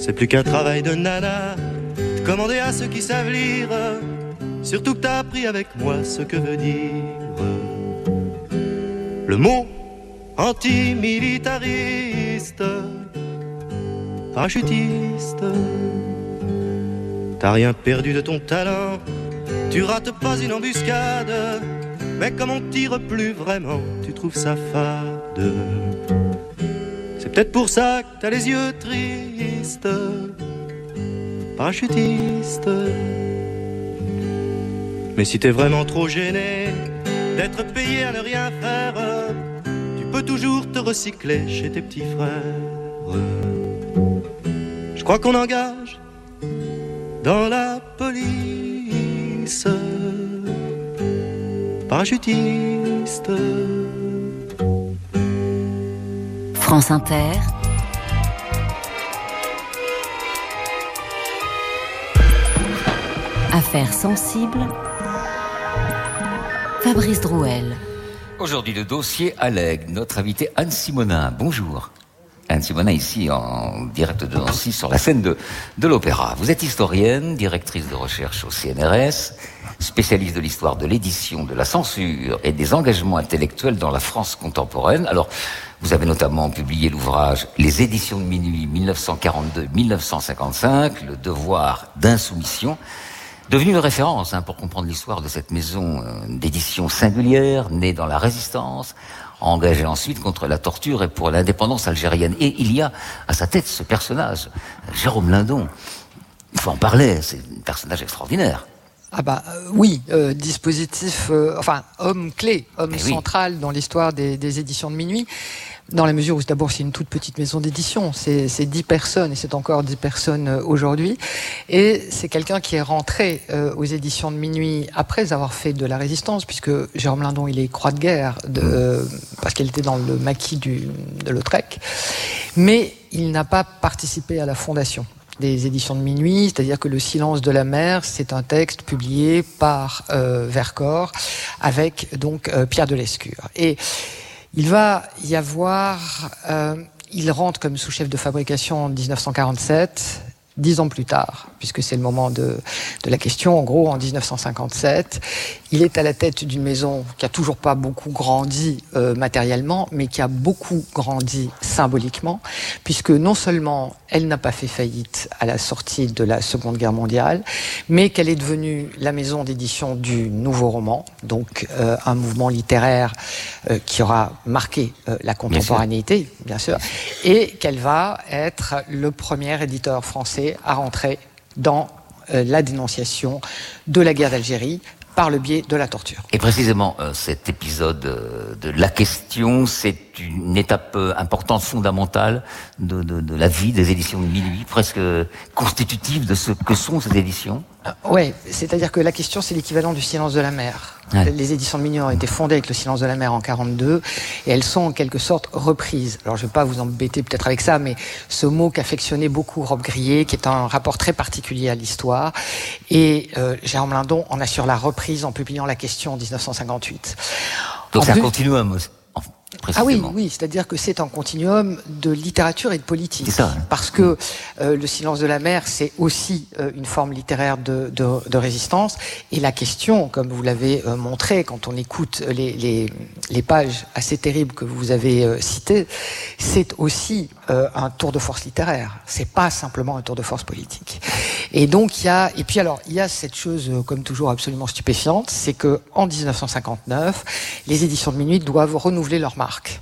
c'est plus qu'un travail de nana, commandé à ceux qui savent lire. Surtout que t'as appris avec moi ce que veut dire le mot antimilitariste, parachutiste. T'as rien perdu de ton talent, tu rates pas une embuscade, mais comme on tire plus vraiment, tu trouves ça fade. C'est peut-être pour ça que t'as les yeux tristes, parachutiste. Mais si t'es vraiment trop gêné d'être payé à ne rien faire, tu peux toujours te recycler chez tes petits frères. Je crois qu'on engage dans la police parachutiste. France Inter. Affaires sensibles. Fabrice Drouel. Aujourd'hui, le dossier Allègre. Notre invitée Anne Simonin. Bonjour. Anne Simonin, ici en direct de Nancy, sur la scène de l'Opéra. Vous êtes historienne, directrice de recherche au CNRS, spécialiste de l'histoire de l'édition, de la censure et des engagements intellectuels dans la France contemporaine. Alors, vous avez notamment publié l'ouvrage « Les éditions de minuit 1942-1955 », Le devoir d'insoumission, devenu une référence pour comprendre l'histoire de cette maison d'édition singulière, née dans la résistance, engagée ensuite contre la torture et pour l'indépendance algérienne. Et il y a à sa tête ce personnage, Jérôme Lindon. Il faut en parler, c'est un personnage extraordinaire. Oui, dispositif, homme clé, homme central dans l'histoire des éditions de minuit. Dans la mesure où d'abord c'est une toute petite maison d'édition, c'est 10 personnes et c'est encore 10 personnes aujourd'hui. Et c'est quelqu'un qui est rentré aux éditions de minuit après avoir fait de la résistance, puisque Jérôme Lindon il est croix de guerre parce qu'il était dans le maquis de Lautrec, mais il n'a pas participé à la fondation des éditions de minuit, c'est-à-dire que Le silence de la mer, c'est un texte publié par Vercors avec donc Pierre de Lescure. Et il va y avoir... il rentre comme sous-chef de fabrication en 1947, 10 ans plus tard, puisque c'est le moment de la question. En gros, en 1957, il est à la tête d'une maison qui a toujours pas beaucoup grandi matériellement, mais qui a beaucoup grandi symboliquement, puisque non seulement elle n'a pas fait faillite à la sortie de la Seconde Guerre mondiale, mais qu'elle est devenue la maison d'édition du nouveau roman, donc un mouvement littéraire qui aura marqué la contemporanéité, bien sûr, et qu'elle va être le premier éditeur français à rentrer dans la dénonciation de la guerre d'Algérie par le biais de la torture. Et précisément, cet épisode de la question, c'est une étape importante, fondamentale de la vie des éditions de minuit, presque constitutive de ce que sont ces éditions. Oui, c'est-à-dire que la question, c'est l'équivalent du silence de la mer. Ouais. Les éditions de minuit ont été fondées avec le silence de la mer en 1942 et elles sont en quelque sorte reprises. Alors je ne vais pas vous embêter peut-être avec ça, mais ce mot qu'affectionnait beaucoup Rob Grillet, qui est un rapport très particulier à l'histoire, et Jérôme Lindon en assure la reprise en publiant La question en 1958. Donc c'est un continuum aussi. Oui, c'est-à-dire que c'est un continuum de littérature et de politique. C'est ça. Parce que Le silence de la mer, c'est aussi une forme littéraire de résistance. Et la question, comme vous l'avez montré, quand on écoute les pages assez terribles que vous avez citées, c'est aussi un tour de force littéraire. C'est pas simplement un tour de force politique. Et donc il y a cette chose, comme toujours, absolument stupéfiante, c'est que en 1959, les éditions de minuit doivent renouveler leur marque.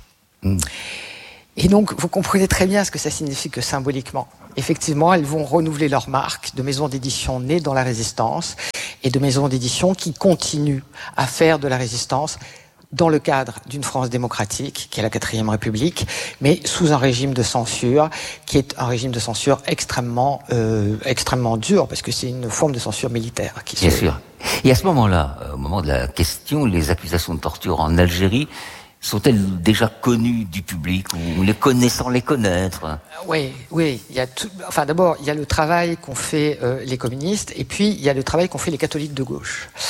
Et donc, vous comprenez très bien ce que ça signifie que symboliquement. Effectivement, elles vont renouveler leur marque de maisons d'édition nées dans la résistance et de maisons d'édition qui continuent à faire de la résistance dans le cadre d'une France démocratique, qui est la 4e République, mais sous un régime de censure, qui est un régime de censure extrêmement dur, parce que c'est une forme de censure militaire. Bien sûr. Et à ce moment-là, au moment de la question, les accusations de torture en Algérie, sont-elles déjà connues du public ou les connaissant les connaître? Oui. D'abord, il y a le travail qu'ont fait les communistes, et puis il y a le travail qu'ont fait les catholiques de gauche,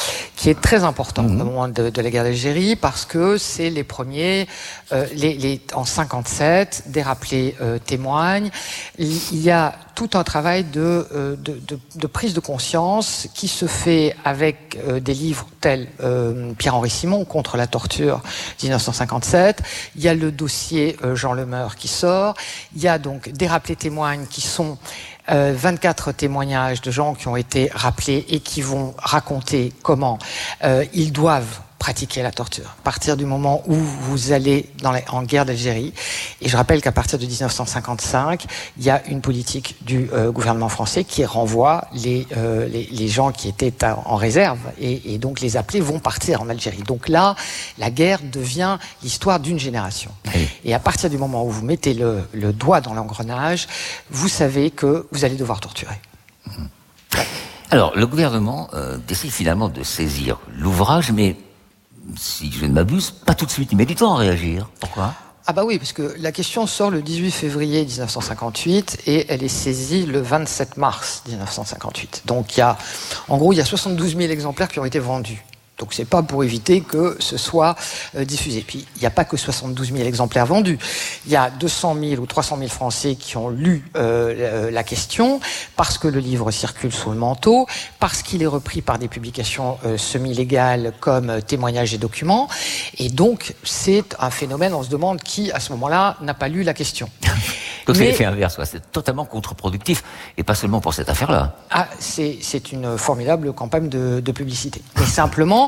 qui est très important au moment de la guerre d'Algérie, parce que c'est les premiers, en 57, des rappelés témoignent. Il y a tout un travail de prise de conscience qui se fait avec des livres tels Pierre-Henri Simon, Contre la torture, 1957. Il y a le dossier Jean Lemeur qui sort. Il y a donc des rappelés témoignes qui sont 24 témoignages de gens qui ont été rappelés et qui vont raconter comment ils doivent pratiquer la torture à partir du moment où vous allez en guerre d'Algérie. Et je rappelle qu'à partir de 1955, il y a une politique du gouvernement français qui renvoie les gens qui étaient en réserve et donc les appelés vont partir en Algérie. Donc là, la guerre devient l'histoire d'une génération. Oui. Et à partir du moment où vous mettez le doigt dans l'engrenage, vous savez que vous allez devoir torturer. Alors, le gouvernement décide finalement de saisir l'ouvrage, mais si je ne m'abuse, pas tout de suite. Il met du temps à réagir. Pourquoi ? Ah bah oui, parce que la question sort le 18 février 1958 et elle est saisie le 27 mars 1958. Donc il y a 72 000 exemplaires qui ont été vendus. Donc c'est pas pour éviter que ce soit diffusé. Puis il n'y a pas que 72 000 exemplaires vendus. Il y a 200 000 ou 300 000 Français qui ont lu la question parce que le livre circule sous le manteau, parce qu'il est repris par des publications semi-légales comme Témoignages et Documents. Et donc c'est un phénomène, on se demande qui à ce moment-là n'a pas lu la question. Donc c'est l'effet inverse, c'est totalement contre-productif, et pas seulement pour cette affaire-là. Ah, c'est une formidable campagne de publicité. Mais simplement,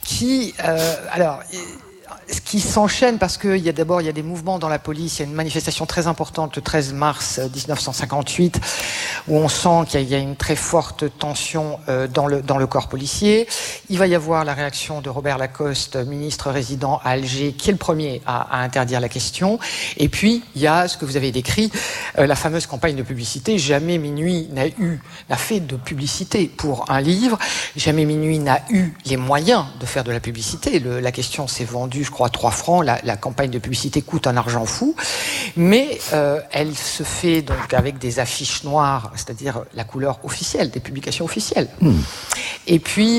ce qui s'enchaîne, parce qu'il y a d'abord des mouvements dans la police, il y a une manifestation très importante le 13 mars 1958, où on sent qu'il y a une très forte tension dans le corps policier. Il va y avoir la réaction de Robert Lacoste, ministre résident à Alger, qui est le premier à interdire la question. Et puis, il y a ce que vous avez décrit, la fameuse campagne de publicité. Jamais Minuit n'a fait de publicité pour un livre. Jamais Minuit n'a eu les moyens de faire de la publicité. La question s'est vendue, je crois, 3 francs. La campagne de publicité coûte un argent fou. Mais elle se fait donc avec des affiches noires, c'est-à-dire la couleur officielle, des publications officielles. Et puis,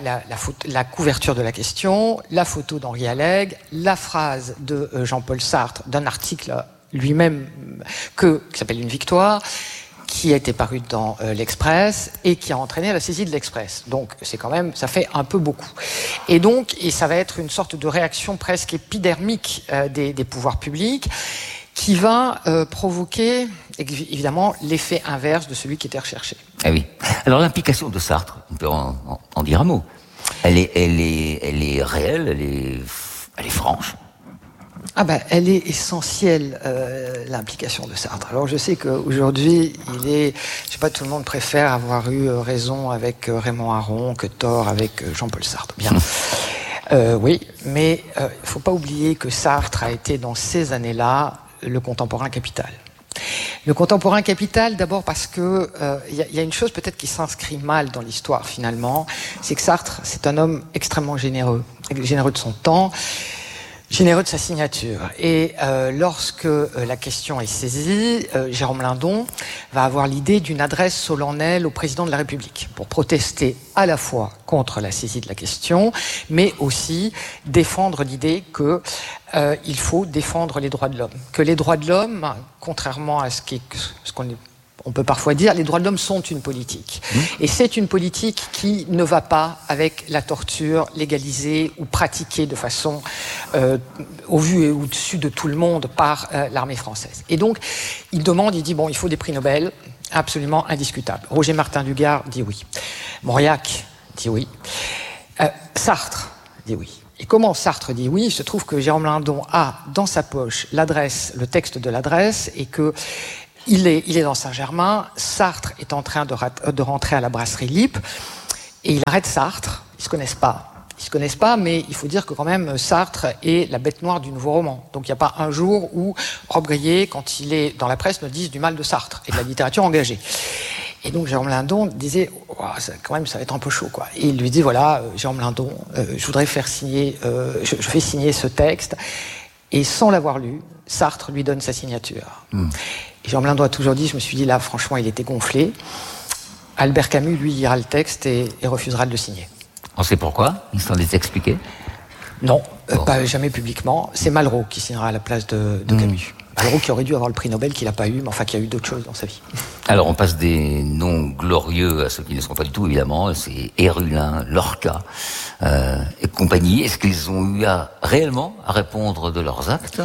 la couverture de la question, la photo d'Henri Alleg, la phrase de Jean-Paul Sartre d'un article lui-même qui s'appelle Une victoire, qui a été paru dans l'Express et qui a entraîné la saisie de l'Express. Donc c'est quand même, ça fait un peu beaucoup. Et ça va être une sorte de réaction presque épidermique des pouvoirs publics qui va provoquer évidemment l'effet inverse de celui qui était recherché. Ah oui. Alors l'implication de Sartre, on peut en dire un mot. Elle est réelle, elle est franche. Ah ben, elle est essentielle, l'implication de Sartre. Alors je sais qu'aujourd'hui, tout le monde préfère avoir eu raison avec Raymond Aron que tort avec Jean-Paul Sartre. Bien. Oui, mais il ne faut pas oublier que Sartre a été dans ces années-là le contemporain capital. Le contemporain capital, d'abord parce que y a une chose peut-être qui s'inscrit mal dans l'histoire finalement, c'est que Sartre, c'est un homme extrêmement généreux de son temps, généreux de sa signature. Et lorsque la question est saisie, Jérôme Lindon va avoir l'idée d'une adresse solennelle au président de la République pour protester à la fois contre la saisie de la question, mais aussi défendre l'idée que il faut défendre les droits de l'homme. Que les droits de l'homme, contrairement à ce qu'on peut parfois dire, les droits de l'homme sont une politique. Et c'est une politique qui ne va pas avec la torture légalisée ou pratiquée de façon au vu et au-dessus de tout le monde par l'armée française. Et donc, il dit, il faut des prix Nobel, absolument indiscutables. Roger Martin Dugard dit oui. Mauriac dit oui. Sartre dit oui. Et comment Sartre dit oui ? Il se trouve que Jérôme Lindon a dans sa poche le texte de l'adresse et que il est dans Saint-Germain, Sartre est en train de rentrer à la brasserie Lippe, et il arrête Sartre. Ils se connaissent pas, mais il faut dire que quand même Sartre est la bête noire du nouveau roman. Donc il n'y a pas un jour où Rob Grillet, quand il est dans la presse, ne dise du mal de Sartre et de la littérature engagée. Et donc Jérôme Lindon disait, quand même ça va être un peu chaud, quoi. Et il lui dit, voilà, Jérôme Lindon, je voudrais faire signer, je fais signer ce texte, et sans l'avoir lu, Sartre lui donne sa signature. Et Jérôme Lindon a toujours dit, je me suis dit là, franchement, il était gonflé. Albert Camus, lui, lira le texte et refusera de le signer. On sait pourquoi? Il s'en est expliqué? Non, pas jamais publiquement. C'est Malraux qui signera à la place de Camus. Malraux qui aurait dû avoir le prix Nobel, qu'il n'a pas eu, mais enfin qui a eu d'autres choses dans sa vie. Alors on passe des noms glorieux à ceux qui ne sont pas du tout, évidemment. C'est Hérulin, Lorca et compagnie. Est-ce qu'ils ont eu réellement à répondre de leurs actes?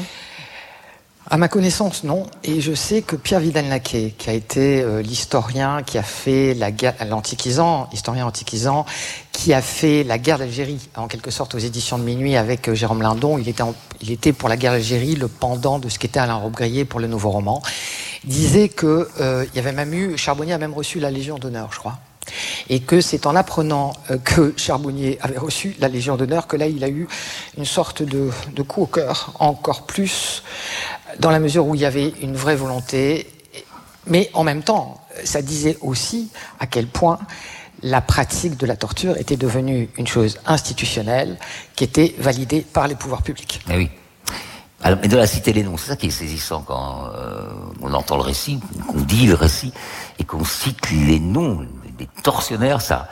À ma connaissance, non. Et je sais que Pierre Vidal-Naquet, qui a été l'historien qui a fait la guerre, historien antiquisant, qui a fait la guerre d'Algérie, en quelque sorte aux éditions de Minuit avec Jérôme Lindon. Il était pour la guerre d'Algérie le pendant de ce qu'était Alain Robbe-Grillet pour le nouveau roman. Il disait que il y avait même eu, Charbonnier a même reçu la Légion d'honneur, je crois. Et que c'est en apprenant que Charbonnier avait reçu la Légion d'honneur que là il a eu une sorte de coup au cœur, encore plus dans la mesure où il y avait une vraie volonté, mais en même temps ça disait aussi à quel point la pratique de la torture était devenue une chose institutionnelle qui était validée par les pouvoirs publics. Eh oui. Alors, mais de la citer les noms, c'est ça qui est saisissant quand on entend le récit, qu'on dit le récit et qu'on cite les noms des tortionnaires, ça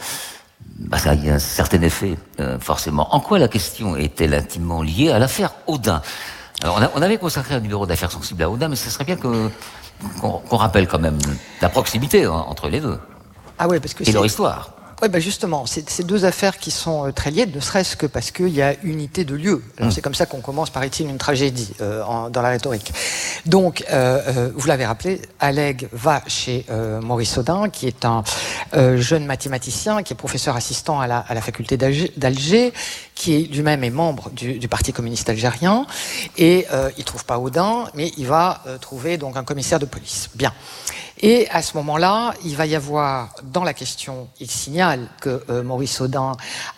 a un certain effet, forcément. En quoi la question est-elle intimement liée à l'affaire Audin? Alors, on avait consacré un numéro d'affaires sensibles à Audin, mais ce serait bien qu'on rappelle quand même la proximité entre les deux. Ah ouais, parce que et leur histoire. Oui, ben justement, c'est deux affaires qui sont très liées, ne serait-ce que parce qu'il y a unité de lieu. Alors c'est comme ça qu'on commence, paraît-il, une tragédie dans la rhétorique. Donc, vous l'avez rappelé, Alleg va chez Maurice Audin, qui est un jeune mathématicien, qui est professeur assistant à la faculté d'Alger, qui lui-même est membre du Parti communiste algérien, et il trouve pas Audin, mais il va trouver donc un commissaire de police. Bien. Et à ce moment-là, il va y avoir, dans la question, il signale que Maurice Audin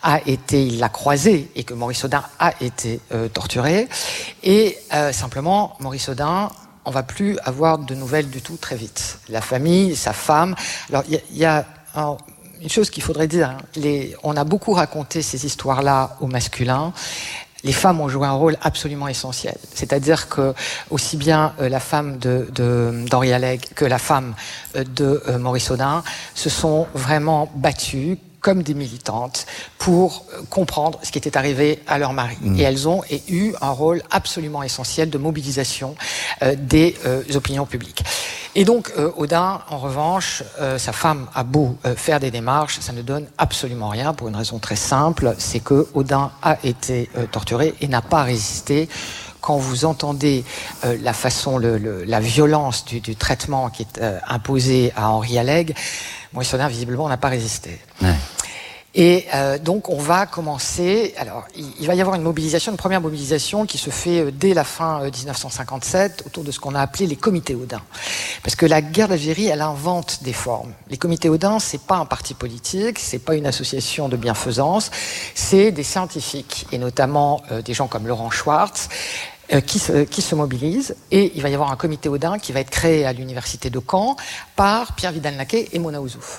il l'a croisé, et que Maurice Audin a été torturé. Et simplement, Maurice Audin, on va plus avoir de nouvelles du tout très vite. La famille, sa femme. Alors, il y a une chose qu'il faudrait dire. On a beaucoup raconté ces histoires-là au masculin. Les femmes ont joué un rôle absolument essentiel. C'est-à-dire que aussi bien la femme d'Henri Alleg que la femme de Maurice Audin se sont vraiment battues comme des militantes pour comprendre ce qui était arrivé à leur mari. Et elles ont eu un rôle absolument essentiel de mobilisation des opinions publiques. Et donc, Audin, en revanche, sa femme a beau faire des démarches, ça ne donne absolument rien pour une raison très simple, c'est que Audin a été torturé et n'a pas résisté. Quand vous entendez la façon, la violence du traitement qui est imposé à Henri Alleg, Maurice Audin, visiblement, n'a pas résisté. Ouais. Et donc on va commencer, alors il va y avoir une première mobilisation qui se fait dès la fin 1957 autour de ce qu'on a appelé les comités Audin. Parce que la guerre d'Algérie, elle invente des formes. Les comités Audin, c'est pas un parti politique, c'est pas une association de bienfaisance, c'est des scientifiques, et notamment des gens comme Laurent Schwartz, qui se mobilisent, et il va y avoir un comité Audin qui va être créé à l'université de Caen par Pierre Vidal-Naquet et Mona Ozouf.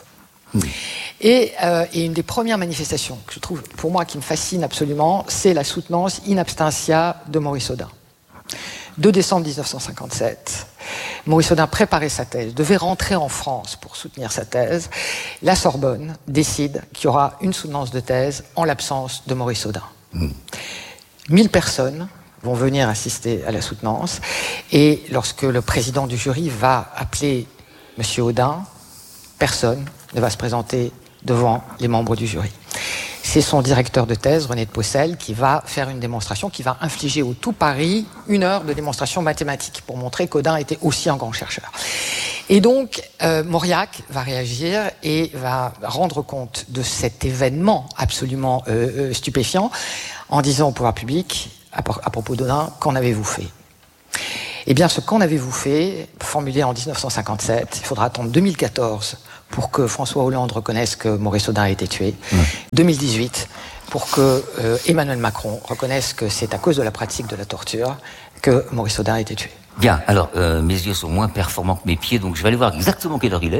Et une des premières manifestations que je trouve, pour moi, qui me fascine absolument, c'est la soutenance in absentia de Maurice Audin. 2 décembre 1957, Maurice Audin préparait sa thèse, devait rentrer en France pour soutenir sa thèse. La Sorbonne décide qu'il y aura une soutenance de thèse en l'absence de Maurice Audin. 1000 personnes vont venir assister à la soutenance, et lorsque le président du jury va appeler M. Audin, personne ne va se présenter devant les membres du jury. C'est son directeur de thèse, René de Possel, qui va faire une démonstration, qui va infliger au tout Paris 1 heure de démonstration mathématique pour montrer qu'Audin était aussi un grand chercheur. Et donc, Mauriac va réagir et va rendre compte de cet événement absolument stupéfiant en disant au pouvoir public, à propos d'Audin, qu'en avez-vous fait ? Eh bien, ce qu'en avez-vous fait, formulé en 1957, il faudra attendre 2014 pour que François Hollande reconnaisse que Maurice Audin a été tué. 2018 pour que Emmanuel Macron reconnaisse que c'est à cause de la pratique de la torture que Maurice Audin a été tué. Bien, alors, mes yeux sont moins performants que mes pieds, donc je vais aller voir exactement quelle heure il est.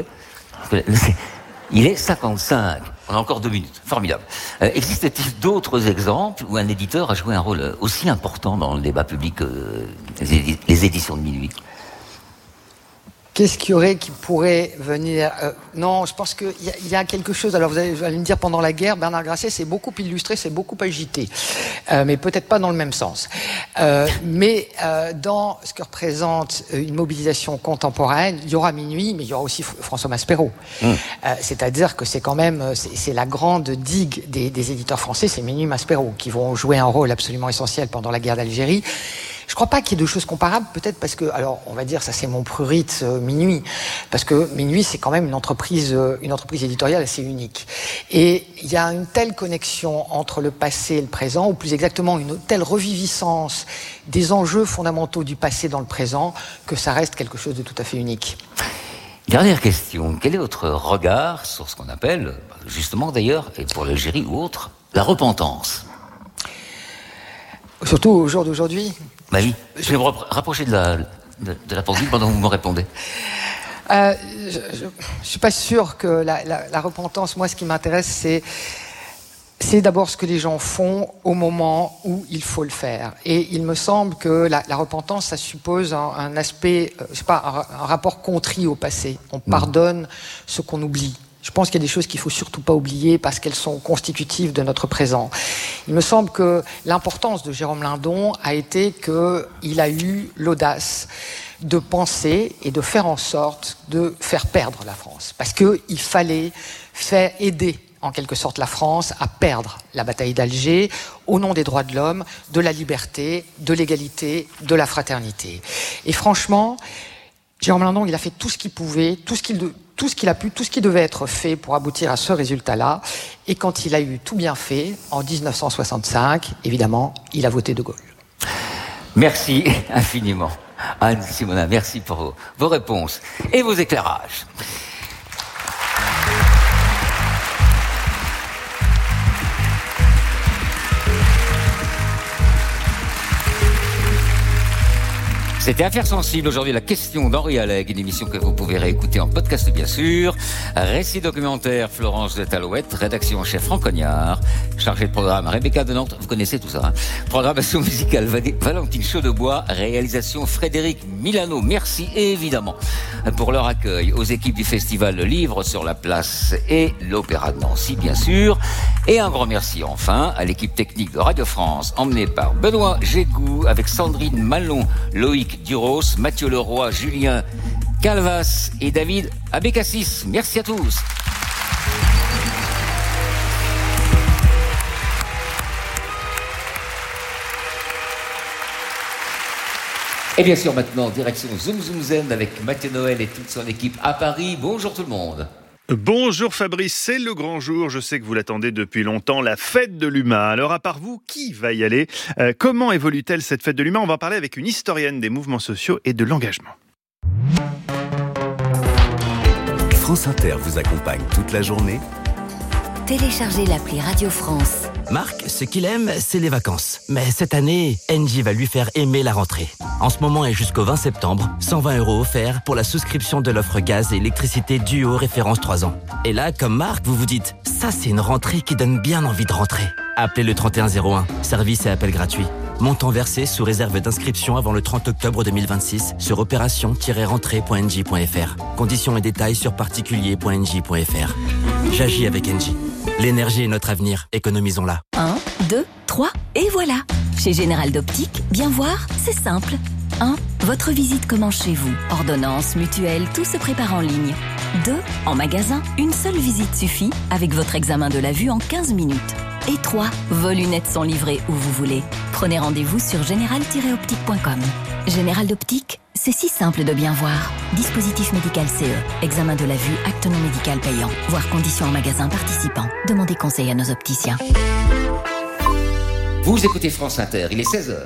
Il est 55. On a encore 2 minutes. Formidable. Existe-t-il d'autres exemples où un éditeur a joué un rôle aussi important dans le débat public que les éditions de Minuit ? Qu'est-ce qu'il y aurait qui pourrait venir Non, je pense qu'il y a quelque chose. Alors vous allez me dire, pendant la guerre, Bernard Grasset s'est beaucoup illustré, s'est beaucoup agité, mais peut-être pas dans le même sens. Mais dans ce que représente une mobilisation contemporaine, il y aura Minuit, mais il y aura aussi François Maspero. C'est-à-dire que c'est quand même c'est la grande digue des éditeurs français, c'est Minuit, Maspero, qui vont jouer un rôle absolument essentiel pendant la guerre d'Algérie. Je crois pas qu'il y ait de choses comparables, peut-être parce que, alors, on va dire, ça c'est mon prurite Minuit, parce que Minuit, c'est quand même une entreprise éditoriale assez unique. Et il y a une telle connexion entre le passé et le présent, ou plus exactement, une telle reviviscence des enjeux fondamentaux du passé dans le présent, que ça reste quelque chose de tout à fait unique. Dernière question, quel est votre regard sur ce qu'on appelle, justement d'ailleurs, et pour l'Algérie ou autre, la repentance? Surtout au jour d'aujourd'hui. Bah oui, je vais me rapprocher de la pendule pendant que vous me répondez. Je suis pas sûr que la repentance, moi, ce qui m'intéresse, c'est d'abord ce que les gens font au moment où il faut le faire. Et il me semble que la repentance, ça suppose un aspect, un rapport contrit au passé. On pardonne ce qu'on oublie. Je pense qu'il y a des choses qu'il ne faut surtout pas oublier parce qu'elles sont constitutives de notre présent. Il me semble que l'importance de Jérôme Lindon a été qu'il a eu l'audace de penser et de faire en sorte de faire perdre la France. Parce qu'il fallait aider en quelque sorte la France à perdre la bataille d'Alger au nom des droits de l'homme, de la liberté, de l'égalité, de la fraternité. Et franchement, Jérôme Lindon, il a fait tout ce qu'il pouvait, tout ce qu'il a pu, tout ce qui devait être fait pour aboutir à ce résultat-là. Et quand il a eu tout bien fait, en 1965, évidemment, il a voté De Gaulle. Merci infiniment, Anne Simonin. Merci pour vos réponses et vos éclairages. C'était Affaires sensibles aujourd'hui, la question d'Henri Alleg, une émission que vous pouvez réécouter en podcast bien sûr. Récit documentaire Florence de Talouette, rédaction en chef Franck Cognard, chargé de programme Rebecca de Nantes, vous connaissez tout ça, hein. Programmation musicale Valentine Chaudebois, réalisation Frédéric Milano. Merci évidemment pour leur accueil aux équipes du festival Le Livre sur la Place et l'Opéra de Nancy bien sûr. Et un grand merci enfin à l'équipe technique de Radio France, emmenée par Benoît Gégou, avec Sandrine Malon, Loïc Duros, Mathieu Leroy, Julien Calvas et David Abécassis. Merci à tous. Et bien sûr maintenant, direction Zoom Zoom Zen avec Mathieu Noël et toute son équipe à Paris. Bonjour tout le monde. Bonjour Fabrice, c'est le grand jour, je sais que vous l'attendez depuis longtemps, la fête de l'humain. Alors à part vous, qui va y aller ? Comment évolue-t-elle cette fête de l'humain ? On va en parler avec une historienne des mouvements sociaux et de l'engagement. France Inter vous accompagne toute la journée. Téléchargez l'appli Radio France. Marc, ce qu'il aime, c'est les vacances. Mais cette année, Engie va lui faire aimer la rentrée. En ce moment et jusqu'au 20 septembre, 120 € offerts pour la souscription de l'offre gaz et électricité Duo référence 3 ans. Et là, comme Marc, vous vous dites, ça c'est une rentrée qui donne bien envie de rentrer. Appelez le 3101, service et appel gratuit. Montant versé sous réserve d'inscription avant le 30 octobre 2026 sur opération-rentrée.engie.fr. Conditions et détails sur particulier.engie.fr. J'agis avec Engie. L'énergie est notre avenir, économisons-la. 1, 2, 3, et voilà. Chez Général d'Optique, bien voir, c'est simple. 1. Votre visite commence chez vous. Ordonnance, mutuelle, tout se prépare en ligne. 2. En magasin, une seule visite suffit avec votre examen de la vue en 15 minutes. Et 3. Vos lunettes sont livrées où vous voulez. Prenez rendez-vous sur général-optique.com. Général d'Optique, c'est si simple de bien voir. Dispositif médical CE. Examen de la vue, acte non médical payant. Voir conditions en magasin participant. Demandez conseil à nos opticiens. Vous écoutez France Inter, il est 16h.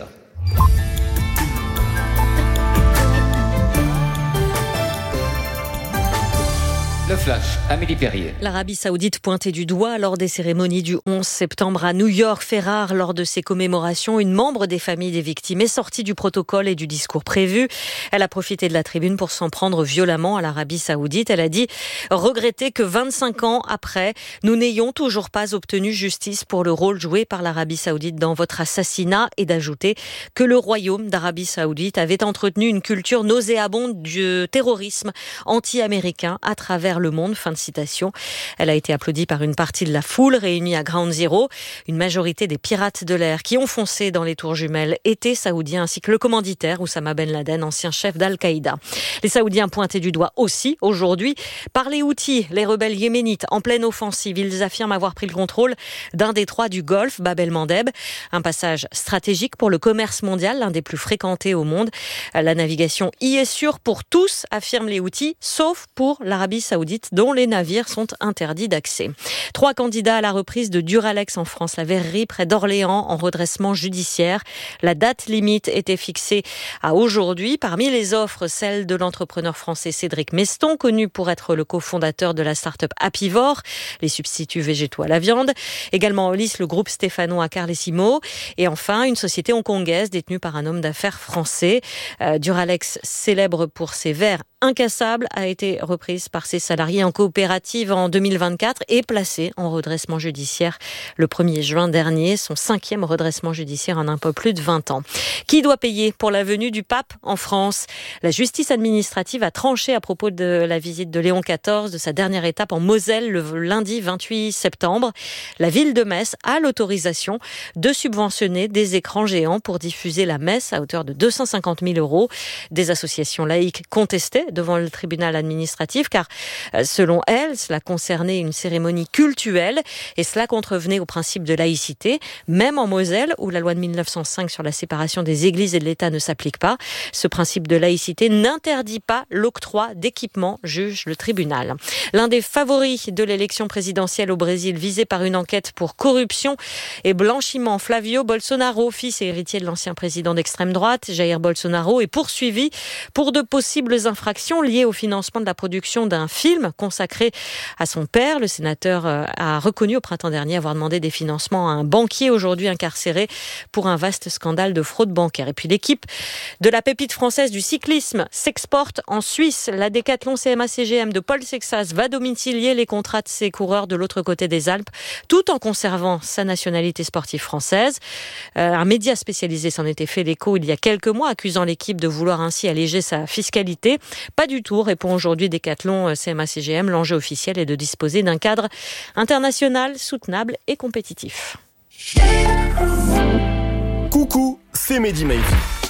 Le Flash, Amélie Perrier. L'Arabie Saoudite pointée du doigt lors des cérémonies du 11 septembre à New York fait rare lors de ces commémorations. Une membre des familles des victimes est sortie du protocole et du discours prévu. Elle a profité de la tribune pour s'en prendre violemment à l'Arabie Saoudite. Elle a dit regretter que 25 ans après, nous n'ayons toujours pas obtenu justice pour le rôle joué par l'Arabie Saoudite dans votre assassinat, et d'ajouter que le royaume d'Arabie Saoudite avait entretenu une culture nauséabonde du terrorisme anti-américain à travers le monde. Fin de citation. Elle a été applaudie par une partie de la foule réunie à Ground Zero. Une majorité des pirates de l'air qui ont foncé dans les tours jumelles étaient saoudiens, ainsi que le commanditaire Oussama Ben Laden, ancien chef d'Al-Qaïda. Les Saoudiens pointés du doigt aussi aujourd'hui par les Houthis, les rebelles yéménites en pleine offensive. Ils affirment avoir pris le contrôle d'un détroit du Golfe, Bab el-Mandeb, un passage stratégique pour le commerce mondial, l'un des plus fréquentés au monde. La navigation y est sûre pour tous, affirment les Houthis, sauf pour l'Arabie Saoudite, dont les navires sont interdits d'accès. 3 candidats à la reprise de Duralex en France, la verrerie près d'Orléans, en redressement judiciaire. La date limite était fixée à aujourd'hui. Parmi les offres, celle de l'entrepreneur français Cédric Meston, connu pour être le cofondateur de la start-up Apivore, les substituts végétaux à la viande. Également en lice, le groupe stéphanois Carlesimo. Et enfin, une société hongkongaise détenue par un homme d'affaires français. Duralex, célèbre pour ses verres incassables, a été reprise par ses salariés en coopérative en 2024 et placée en redressement judiciaire le 1er juin dernier. Son 5e redressement judiciaire en un peu plus de 20 ans. Qui doit payer pour la venue du pape en France ? La justice administrative a tranché à propos de la visite de Léon XIV, de sa dernière étape en Moselle le lundi 28 septembre. La ville de Metz a l'autorisation de subventionner des écrans géants pour diffuser la messe à hauteur de 250 000 €. Des associations laïques contestaient devant le tribunal administratif car, selon elles, cela concernait une cérémonie cultuelle et cela contrevenait au principe de laïcité, même en Moselle où la loi de 1905 sur la séparation des églises et de l'État ne s'applique pas. Ce principe de laïcité n'interdit pas l'octroi d'équipements, juge le tribunal. L'un des favoris de l'élection présidentielle au Brésil, visé par une enquête pour corruption et blanchiment, Flavio Bolsonaro, fils et héritier de l'ancien président d'extrême droite, Jair Bolsonaro, est poursuivi pour de possibles infractions liées au financement de la production d'un film consacré à son père. Le sénateur a reconnu au printemps dernier avoir demandé des financements à un banquier aujourd'hui incarcéré pour un vaste scandale de fraude bancaire. Et puis l'équipe de la pépite française du cyclisme s'exporte en Suisse. La Décathlon CMA-CGM de Paul Sexas va domicilier les contrats de ses coureurs de l'autre côté des Alpes, tout en conservant sa nationalité sportive française. Un média spécialisé s'en était fait l'écho il y a quelques mois, accusant l'équipe de vouloir ainsi alléger sa fiscalité. Pas du tout, répond aujourd'hui Décathlon CMA-CGM. L'enjeu officiel est de disposer d'un cadre international soutenable et compétitif. Coucou, c'est Mehdi Maizy.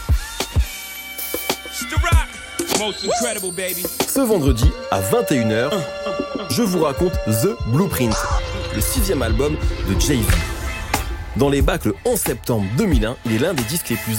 Ce vendredi à 21h, je vous raconte The Blueprint, le 6e album de Jay-Z. Dans les bacs le 11 septembre 2001, il est l'un des disques les plus